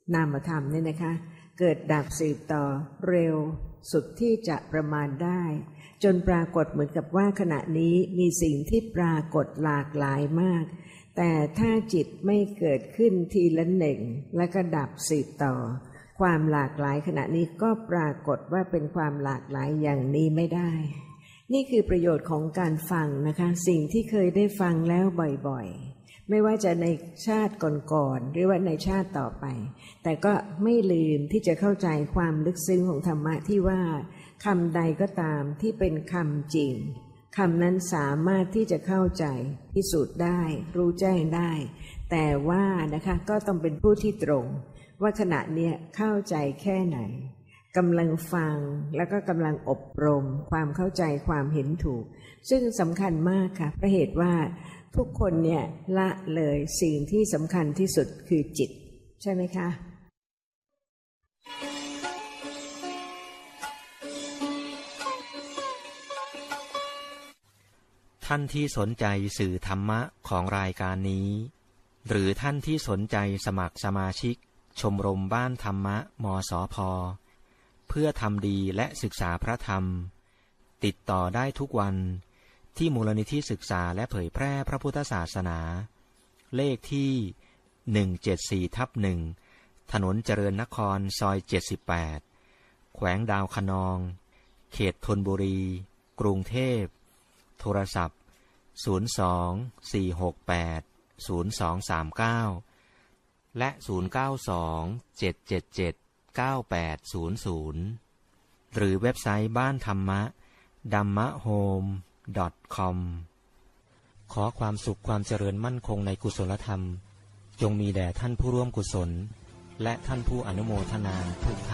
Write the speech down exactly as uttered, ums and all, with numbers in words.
นามธรรมเนี่ยนะคะเกิดดับสืบต่อเร็วสุดที่จะประมาณได้จนปรากฏเหมือนกับว่าขณะนี้มีสิ่งที่ปรากฏหลากหลายมากแต่ถ้าจิตไม่เกิดขึ้นทีละหนึ่งและก็ดับสืบต่อความหลากหลายขณะนี้ก็ปรากฏว่าเป็นความหลากหลายอย่างนี้ไม่ได้นี่คือประโยชน์ของการฟังนะคะสิ่งที่เคยได้ฟังแล้วบ่อยๆไม่ว่าจะในชาติก่อนๆหรือว่าในชาติต่อไปแต่ก็ไม่ลืมที่จะเข้าใจความลึกซึ้งของธรรมะที่ว่าคำใดก็ตามที่เป็นคำจริงคำนั้นสามารถที่จะเข้าใจพิสูจน์ได้รู้แจ้งได้แต่ว่านะคะก็ต้องเป็นผู้ที่ตรงว่าขณะเนี้ยเข้าใจแค่ไหนกำลังฟังแล้วก็กำลังอบรมความเข้าใจความเห็นถูกซึ่งสำคัญมากค่ะเพราะเหตุว่าทุกคนเนี่ยละเลยสิ่งที่สำคัญที่สุดคือจิตใช่ไหมคะท่านที่สนใจสื่อธรรมะของรายการนี้หรือท่านที่สนใจสมัครสมาชิกชมรมบ้านธรรมะมสพ.เพื่อทำดีและศึกษาพระธรรมติดต่อได้ทุกวันที่มูลนิธิศึกษาและเผยแพร่พระพุทธศาสนาเลขที่ หนึ่งเจ็ดสี่ทับหนึ่ง ถนนเจริญนครซอยเจ็ดสิบแปดแขวงดาวคะนองเขตธนบุรีกรุงเทพโทรศัพท์ศูนย์ สอง สี่ หก แปด ศูนย์ สอง สาม เก้าและศูนย์ เก้า สอง เจ็ด เจ็ด เจ็ด เก้า แปด ศูนย์ ศูนย์หรือเว็บไซต์บ้านธรรมะ ดัมมะโฮม ดอท คอม ขอความสุขความเจริญมั่นคงในกุศลธรรมจงมีแด่ท่านผู้ร่วมกุศลและท่านผู้อนุโมทนาทุกท่าน